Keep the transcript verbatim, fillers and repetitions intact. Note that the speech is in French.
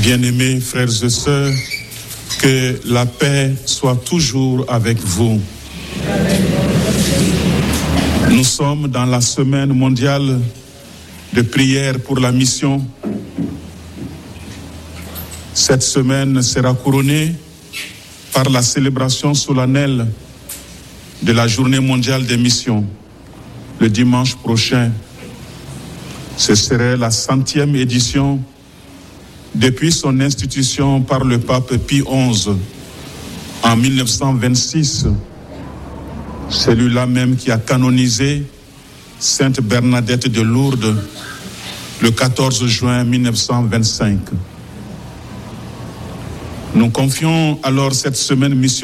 Bien-aimés frères et sœurs, que la paix soit toujours avec vous. Nous sommes dans la semaine mondiale de prière pour la mission. Cette semaine sera couronnée par la célébration solennelle de la Journée mondiale des missions. Le dimanche prochain, ce serait la centième édition depuis son institution par le pape Pie onze en mille neuf cent vingt-six. Celui-là même qui a canonisé Sainte Bernadette de Lourdes le quatorze juin mille neuf cent vingt-cinq. Nous confions alors cette semaine mission